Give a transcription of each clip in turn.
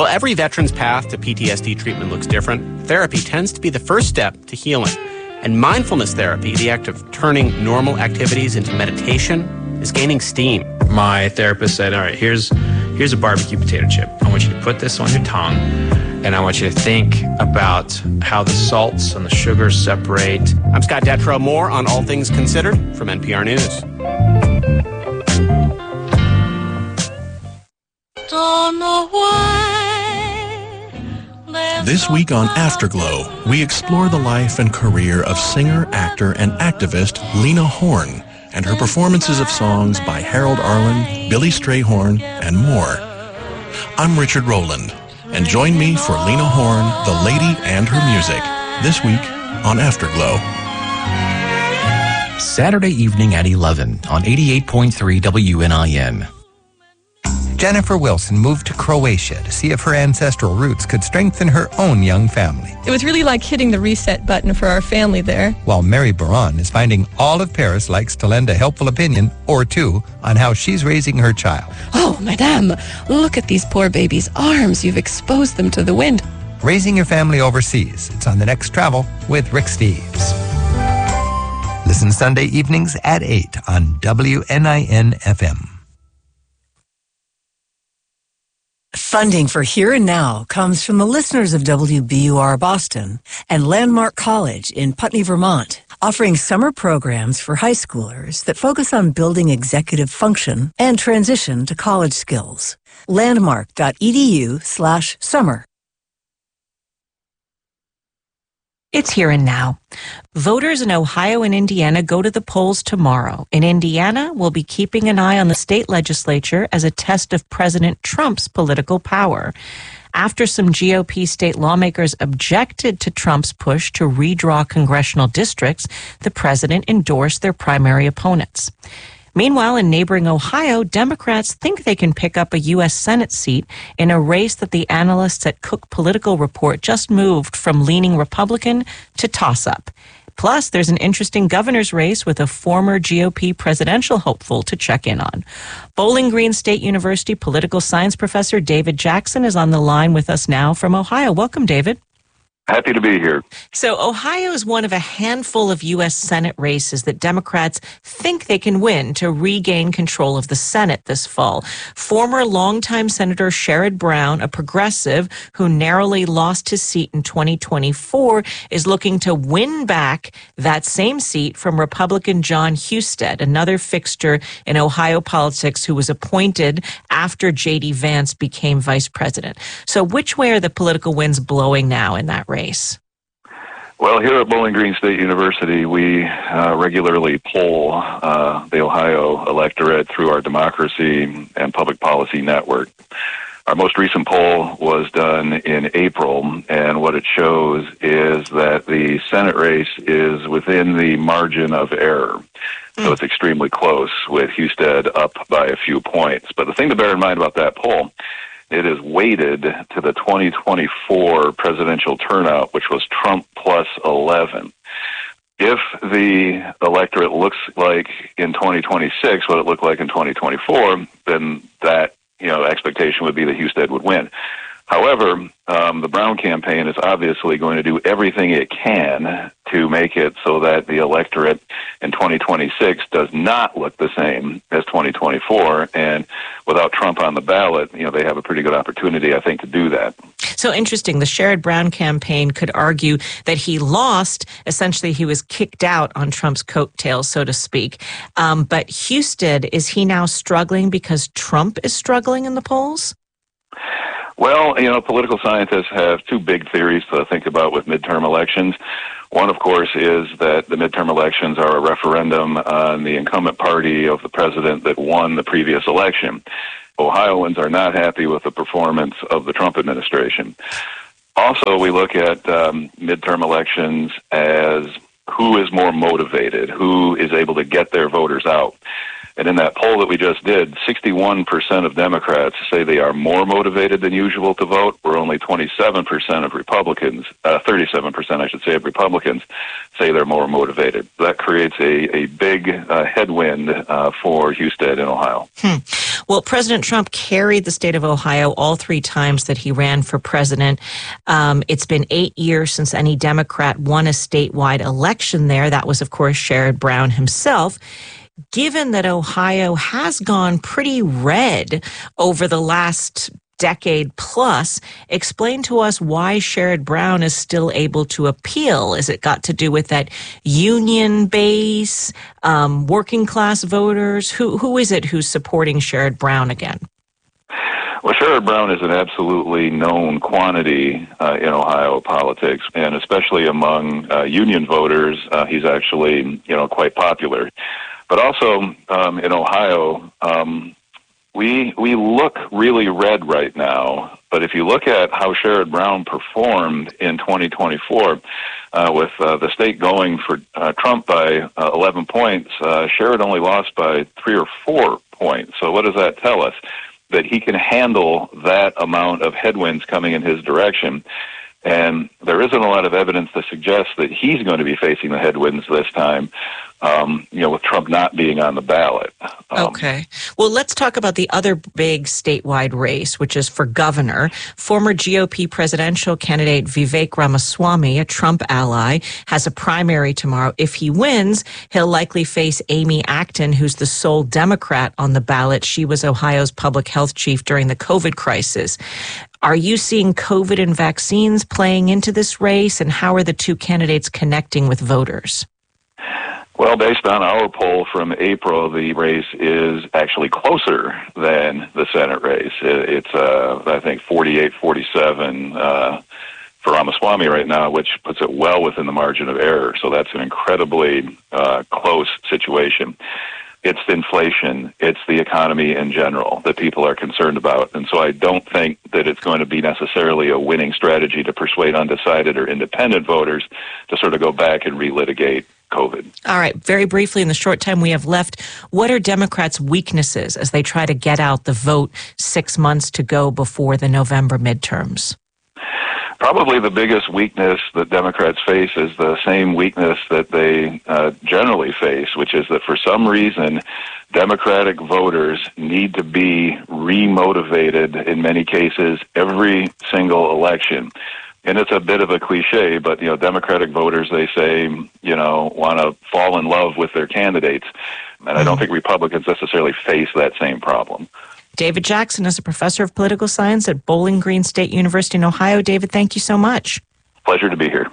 While every veteran's path to PTSD treatment looks different, therapy tends to be the first step to healing. And mindfulness therapy, the act of turning normal activities into meditation, is gaining steam. My therapist said, all right, here's a barbecue potato chip. I want you to put this on your tongue, and I want you to think about how the salts and the sugars separate. I'm Scott Detrow. More on All Things Considered from NPR News. Don't know why. This week on Afterglow, we explore the life and career of singer, actor, and activist Lena Horne and her performances of songs by Harold Arlen, Billy Strayhorn, and more. I'm Richard Rowland, and join me for Lena Horne, the lady and her music, this week on Afterglow. Saturday evening at 11 on 88.3 WNIN. Jennifer Wilson moved to Croatia to see if her ancestral roots could strengthen her own young family. It was really like hitting the reset button for our family there. While Mary Baron is finding all of Paris likes to lend a helpful opinion or two on how she's raising her child. Oh, madame, look at these poor babies' arms. You've exposed them to the wind. Raising your family overseas. It's on The Next Travel with Rick Steves. Listen Sunday evenings at 8 on WNIN FM. Funding for Here and Now comes from the listeners of WBUR Boston and Landmark College in Putney, Vermont, offering summer programs for high schoolers that focus on building executive function and transition to college skills. Landmark.edu/summer. It's Here and Now. Voters in Ohio and Indiana go to the polls tomorrow. In Indiana, we'll be keeping an eye on the state legislature as a test of President Trump's political power. After some GOP state lawmakers objected to Trump's push to redraw congressional districts, the president endorsed their primary opponents. Meanwhile, in neighboring Ohio, Democrats think they can pick up a U.S. Senate seat in a race that the analysts at Cook Political Report just moved from leaning Republican to toss-up. Plus, there's an interesting governor's race with a former GOP presidential hopeful to check in on. Bowling Green State University political science professor David Jackson is on the line with us now from Ohio. Welcome, David. Happy to be here. So Ohio is one of a handful of U.S. Senate races that Democrats think they can win to regain control of the Senate this fall. Former longtime Senator Sherrod Brown, a progressive who narrowly lost his seat in 2024, is looking to win back that same seat from Republican Jon Husted, another fixture in Ohio politics who was appointed after J.D. Vance became vice president. So which way are the political winds blowing now in that race? Well, here at Bowling Green State University, we regularly poll the Ohio electorate through our Democracy and Public Policy Network. Our most recent poll was done in April, and what it shows is that the Senate race is within the margin of error. So it's extremely close, with Husted up by a few points. But the thing to bear in mind about that poll, it is weighted to the 2024 presidential turnout, which was Trump plus 11. If the electorate looks like in 2026 what it looked like in 2024, then that expectation would be that Husted would win. However, the Brown campaign is obviously going to do everything it can to make it so that the electorate in 2026 does not look the same as 2024. And without Trump on the ballot, they have a pretty good opportunity, I think, to do that. So interesting. The Sherrod Brown campaign could argue that he lost. Essentially, he was kicked out on Trump's coattails, so to speak. But Husted, is he now struggling because Trump is struggling in the polls? Well, political scientists have two big theories to think about with midterm elections. One, of course, is that the midterm elections are a referendum on the incumbent party of the president that won the previous election. Ohioans are not happy with the performance of the Trump administration. Also, we look at midterm elections as who is more motivated, who is able to get their voters out. And in that poll that we just did, 61% of Democrats say they are more motivated than usual to vote, where only 27% of Republicans, 37% I should say, of Republicans say they're more motivated. That creates a big headwind for Husted in Ohio. Well, President Trump carried the state of Ohio all 3 times that he ran for president. It's been 8 years since any Democrat won a statewide election there. That was, of course, Sherrod Brown himself. Given that Ohio has gone pretty red over the last decade plus, explain to us why Sherrod Brown is still able to appeal. Is it got to do with that union base, working class voters? Who is it who's supporting Sherrod Brown again? Well, Sherrod Brown is an absolutely known quantity in Ohio politics, and especially among union voters, he's actually, quite popular. But also in Ohio, we look really red right now. But if you look at how Sherrod Brown performed in 2024, with the state going for Trump by 11 points, Sherrod only lost by 3 or 4 points. So what does that tell us? That he can handle that amount of headwinds coming in his direction. And there isn't a lot of evidence to suggest that he's going to be facing the headwinds this time, with Trump not being on the ballot. Okay. Well, let's talk about the other big statewide race, which is for governor. Former GOP presidential candidate Vivek Ramaswamy, a Trump ally, has a primary tomorrow. If he wins, he'll likely face Amy Acton, who's the sole Democrat on the ballot. She was Ohio's public health chief during the COVID crisis. Are you seeing COVID and vaccines playing into this race, and how are the 2 candidates connecting with voters? Well, based on our poll from April, the race is actually closer than the Senate race. It's, I think, 48-47 for Ramaswamy right now, which puts it well within the margin of error. So that's an incredibly close situation. It's inflation, it's the economy in general that people are concerned about. And so I don't think that it's going to be necessarily a winning strategy to persuade undecided or independent voters to sort of go back and relitigate COVID. All right. Very briefly, in the short time we have left, what are Democrats' weaknesses as they try to get out the vote 6 months to go before the November midterms? Probably the biggest weakness that Democrats face is the same weakness that they generally face, which is that for some reason, Democratic voters need to be remotivated in many cases every single election. And it's a bit of a cliche, but, Democratic voters, they say, want to fall in love with their candidates. And I don't think Republicans necessarily face that same problem. David Jackson is a professor of political science at Bowling Green State University in Ohio. David, thank you so much. Pleasure to be here.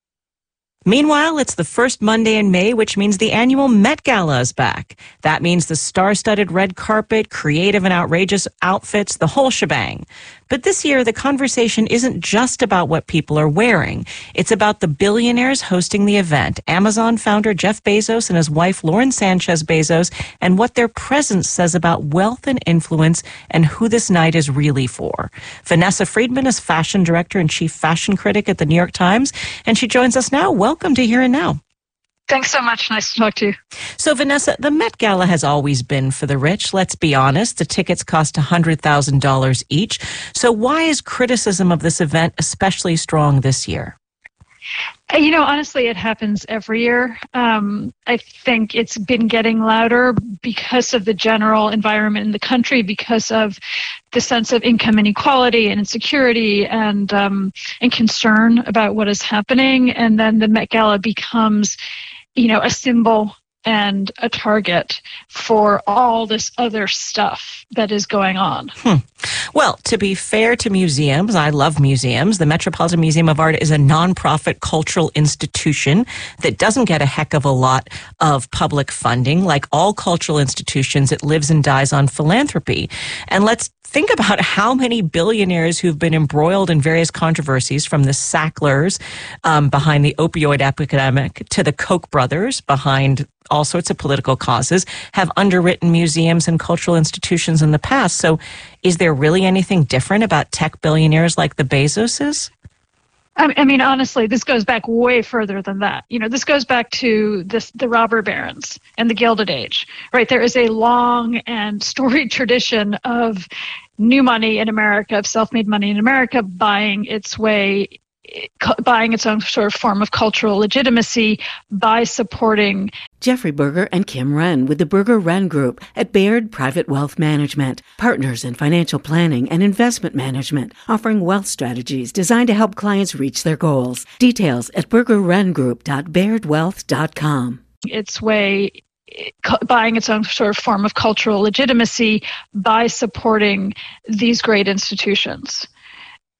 Meanwhile, it's the first Monday in May, which means the annual Met Gala is back. That means the star-studded red carpet, creative and outrageous outfits, the whole shebang. But this year, the conversation isn't just about what people are wearing. It's about the billionaires hosting the event, Amazon founder Jeff Bezos and his wife Lauren Sanchez Bezos, and what their presence says about wealth and influence and who this night is really for. Vanessa Friedman is fashion director and chief fashion critic at the New York Times, and she joins us now. Welcome to Here and Now. Thanks so much. Nice to talk to you. So, Vanessa, the Met Gala has always been for the rich. Let's be honest. The tickets cost $100,000 each. So why is criticism of this event especially strong this year? Honestly, it happens every year. I think it's been getting louder because of the general environment in the country, because of the sense of income inequality and insecurity and concern about what is happening. And then the Met Gala becomes, a symbol and a target for all this other stuff that is going on. Well, to be fair to museums, I love museums. The Metropolitan Museum of Art is a nonprofit cultural institution that doesn't get a heck of a lot of public funding. Like all cultural institutions, it lives and dies on philanthropy. And let's think about how many billionaires who've been embroiled in various controversies, from the Sacklers behind the opioid epidemic to the Koch brothers behind all sorts of political causes, have underwritten museums and cultural institutions in the past. So is there really anything different about tech billionaires like the Bezoses? I mean, honestly, this goes back way further than that. This goes back to the robber barons and the Gilded Age, right? There is a long and storied tradition of new money in America, of self-made money in America, buying its own sort of form of cultural legitimacy by supporting. Jeffrey Berger and Kim Wren with the Berger Wren Group at Baird Private Wealth Management, partners in financial planning and investment management, offering wealth strategies designed to help clients reach their goals. Details at burgerwrengroup.bairdwealth.com. Buying its own sort of form of cultural legitimacy by supporting these great institutions.